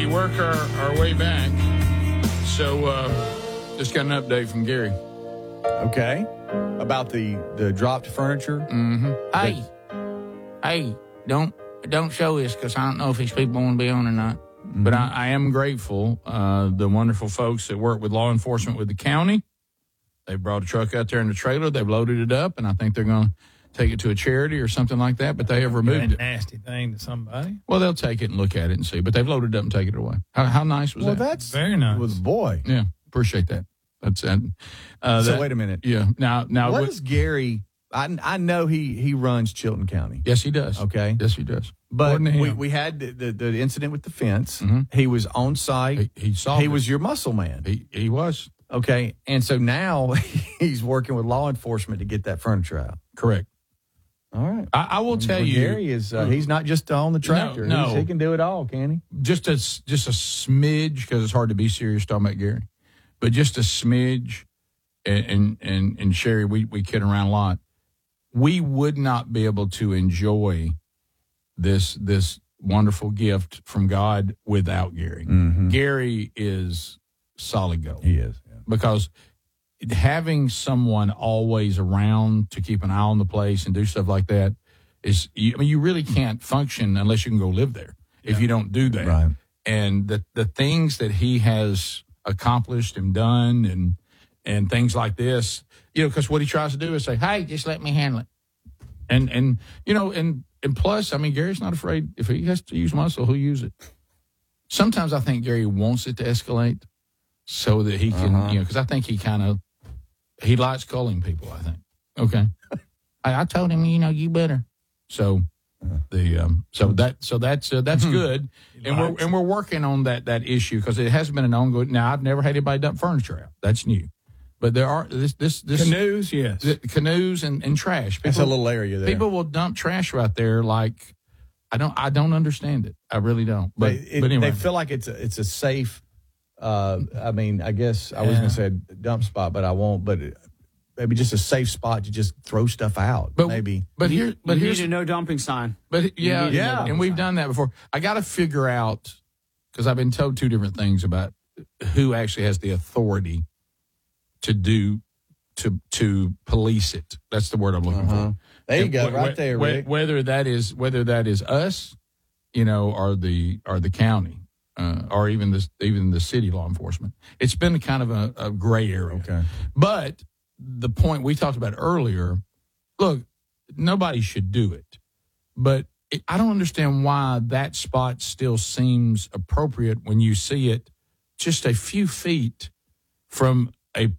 work our way back. So just got an update from Gary. Okay. About the dropped furniture? Mm-hmm. Hey, don't show this because I don't know if these people want to be on or not. Mm-hmm. But I am grateful. The wonderful folks that work with law enforcement with the county, they brought a truck out there in the trailer. They've loaded it up, and I think they're going to take it to a charity or something like that. But they have removed it. Nasty thing to somebody. Well, they'll take it and look at it and see. But they've loaded it up and taken it away. How nice was that? Well, that's very nice. With a boy. Yeah, appreciate that. That's it. So wait a minute. Yeah. Now, what is Gary? I know he runs Chilton County. Yes, he does. Okay. Yes, he does. But we had the incident with the fence. Mm-hmm. He was on site. He saw. He was your muscle man. He was. Okay. And so now he's working with law enforcement to get that furniture out. Correct. All right. I will tell you, Gary is he's not just on the tractor. No. He can do it all, can he? Just a smidge, because it's hard to be serious talking about Gary, but just a smidge. And Sherry, we kid around a lot. We would not be able to enjoy this wonderful gift from God without Gary. Mm-hmm. Gary is solid gold. He is. Yeah. Because having someone always around to keep an eye on the place and do stuff like that is, you really can't function unless you can go live there if you don't do that. Right. And the things that he has accomplished and done and things like this, because what he tries to do is say, hey, just let me handle it. And plus, Gary's not afraid. If he has to use muscle, he'll use it. Sometimes I think Gary wants it to escalate so that he can, because I think he likes calling people, I think. Okay. I told him, you better. So that's good. And we're working on that issue because it has been an ongoing. Now, I've never had anybody dump furniture out. That's new. But there are this canoes, yes, canoes and trash. People, that's a little area there. People will dump trash right there. Like I don't understand it. I really don't. But anyway, they feel like it's a safe. I guess I was going to say dump spot, but I won't. But maybe just a safe spot to just throw stuff out. Here's a no dumping sign. But and we've done that before. I got to figure out because I've been told two different things about who actually has the authority to police it. That's the word I'm looking for. There you go, right there, Rick. Whether that is us, or the county, or even the city law enforcement. It's been kind of a gray area. Okay. But the point we talked about earlier, look, nobody should do it, but I don't understand why that spot still seems appropriate when you see it just a few feet from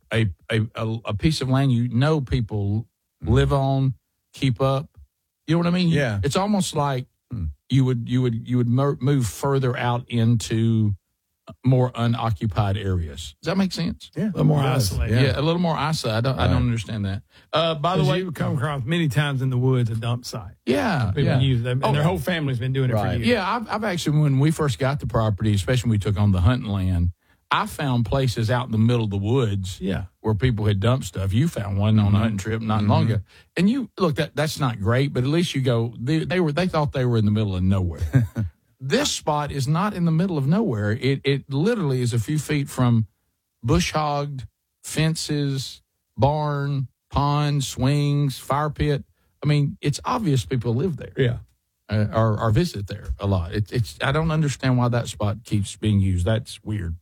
a piece of land people live on, keep up. You know what I mean? Yeah. It's almost like you would move further out into more unoccupied areas. Does that make sense? Yeah. A little more isolated. Yeah, a little more isolated. I don't understand that. By the way, you've come across many times in the woods a dump site. Yeah. People use them, and their whole family's been doing it for years. Yeah, I've actually, when we first got the property, especially when we took on the hunting land, I found places out in the middle of the woods where people had dumped stuff. You found one on a hunting trip not long ago. And you look, that's not great, but at least you go, they thought they were in the middle of nowhere. This spot is not in the middle of nowhere. It literally is a few feet from bush hogged, fences, barn, pond, swings, fire pit. It's obvious people live there. Yeah. Or visit there a lot. I don't understand why that spot keeps being used. That's weird.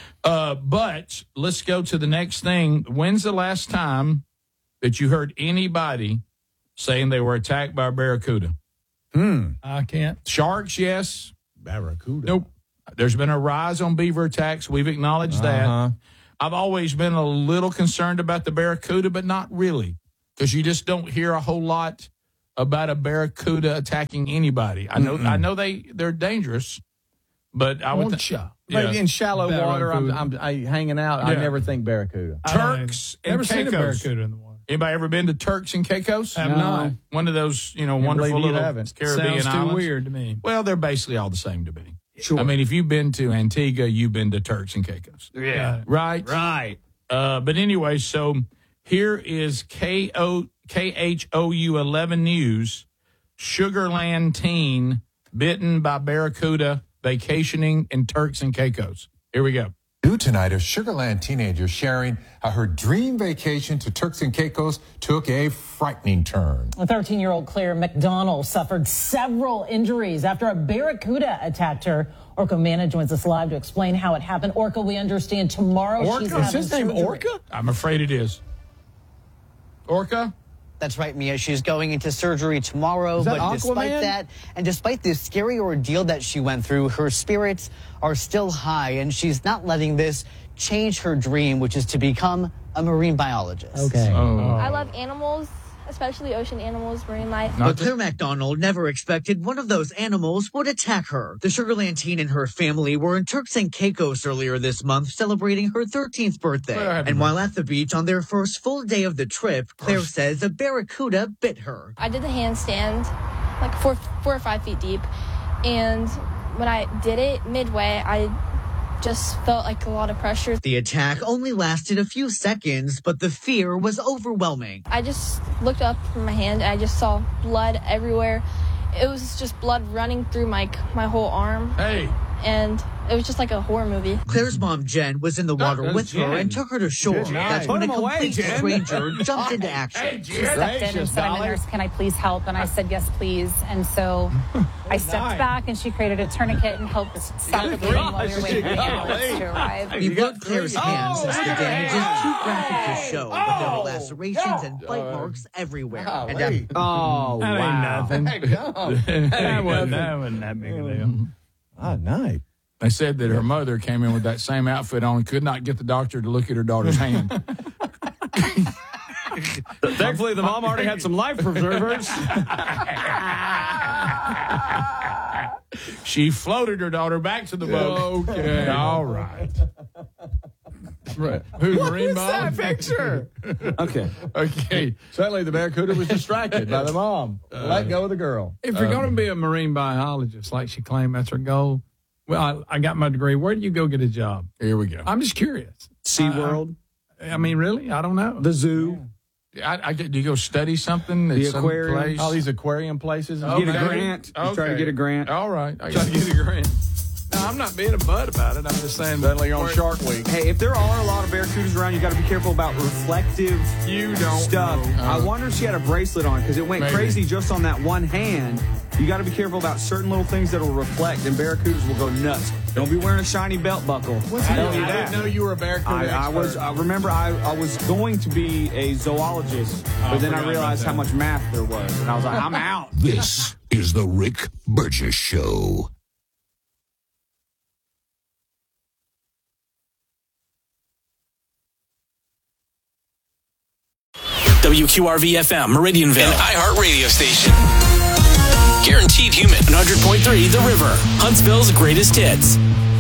But let's go to the next thing. When's the last time that you heard anybody saying they were attacked by a barracuda? I can't. Sharks, yes. Barracuda. Nope. There's been a rise on beaver attacks. We've acknowledged that. I've always been a little concerned about the barracuda, but not really, because you just don't hear a whole lot about a barracuda attacking anybody. I know they're dangerous, but I would maybe in shallow water. I'm hanging out. I never think barracuda. Turks and never seen a Caicos. barracuda in the water. Anybody ever been to Turks and Caicos? Have not. One of those, wonderful little Caribbean Sounds too islands. weird to me. Well, they're basically all the same to me. Sure. If you've been to Antigua, you've been to Turks and Caicos. Yeah. Right? Right. But anyway, so here is KHOU 11 News. Sugarland teen bitten by barracuda vacationing in Turks and Caicos. Here we go. New tonight, a Sugar Land teenager sharing how her dream vacation to Turks and Caicos took a frightening turn. A 13-year-old Claire McDonald suffered several injuries after a barracuda attacked her. Orca Manna joins us live to explain how it happened. Orca, we understand tomorrow Orca? she's having Is his name surgery. Orca? I'm afraid it is. Orca? That's right, Mia. She's going into surgery tomorrow, but despite that, and despite the scary ordeal that she went through, her spirits are still high, and she's not letting this change her dream, which is to become a marine biologist. Okay. I love animals, especially ocean animals, marine life. But Claire McDonald never expected one of those animals would attack her. The Sugar Land teen and her family were in Turks and Caicos earlier this month celebrating her 13th birthday. And while at the beach on their first full day of the trip, Claire says a barracuda bit her. I did the handstand like 4 or 5 feet deep, and when I did it midway, I just felt like a lot of pressure. The attack only lasted a few seconds, but the fear was overwhelming. I just looked up from my hand and I just saw blood everywhere. It was just blood running through my whole arm. Hey. And it was just like a horror movie. Claire's mom, Jen, was in the water with her and took her to shore. That's when a complete stranger jumped into action. She stepped in and said, I'm a nurse, can I please help? And I said, yes, please. And so I stepped back and she created a tourniquet and helped stop the bleeding while we were waiting for the ambulance to arrive. We broke Claire's hands as the damage is too graphic to show, but there were lacerations and bite marks everywhere. And wow. Nothing. That wasn't that big a deal. Ah, nice. They said that her mother came in with that same outfit on, could not get the doctor to look at her daughter's hand. Thankfully, the mom already had some life preservers. She floated her daughter back to the boat. Okay. All right. Right. Who's What Marine is Bob? that picture? Okay. Certainly the barracuda was distracted by the mom. Let go of the girl. If you're going to be a marine biologist, like she claimed that's her goal, well, I got my degree. Where do you go get a job? Here we go. I'm just curious. SeaWorld. I mean, really? I don't know. The zoo. Do you go study something? The at some aquarium. place? All these aquarium places. Get a grant. You try to get a grant. All right. I Try to get a grant. No, I'm not being a butt about it. I'm just saying. Suddenly on Shark Week. Hey, if there are a lot of barracudas around, you got to be careful about reflective stuff. know. I wonder if she had a bracelet on because it went Maybe. crazy just on that one hand. You got to be careful about certain little things that will reflect, and barracudas will go nuts. Don't be wearing a shiny belt buckle. I didn't know you were a barracuda expert. I remember I was going to be a zoologist, but then I realized how much math there was, and I was like, I'm out. This is the Rick Burgess Show. WQRV-FM, Meridianville, an iHeart radio station. Guaranteed human. 100.3 The River, Huntsville's greatest hits.